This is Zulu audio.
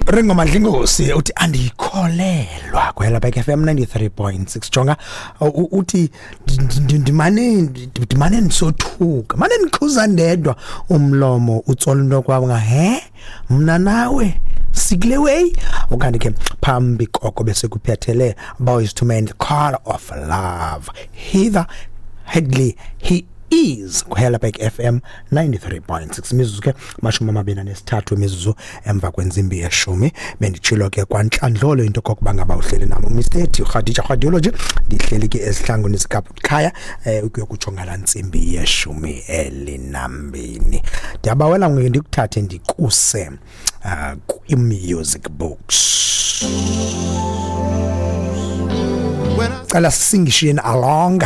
Ringo Madlingosi uthi andikholelwa kwela Back FM 93.6 jonga uthi ndimane nisothuka mane nikhuza ndedwa umlomo utsola into kwaba mna nawe Sigleway ukanti ke phambi koko bese kuphethele Boys to Men, the Call of Love. Heather Headley, he is kuhela Back FM 93.6 mizuzu ke mashumi amabini nesithathu imizuzu emva kwenzimbi yeshumi benditshilo ke kwanhlandlolo into kokuba ngaba uhleli nami Mr. Khadija Radiology ndihleli ke esihlanguni sikaBukhaya ukuyokujonga la nsimbi yeshumi elinambini ndiyabawela ngikuthathe ndikuse ku-music books cala singishini along